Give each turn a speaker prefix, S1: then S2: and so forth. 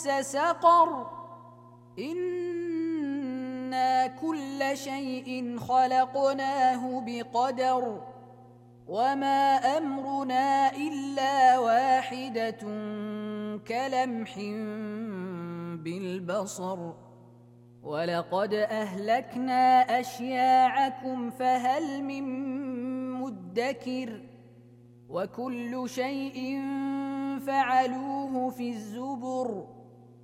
S1: سقر إنا كل شيء خلقناه بقدر وما أمرنا إلا واحدة كلمح بالبصر ولقد أهلكنا أشياعكم فهل من مدكر وكل شيء فعلوه في الزبر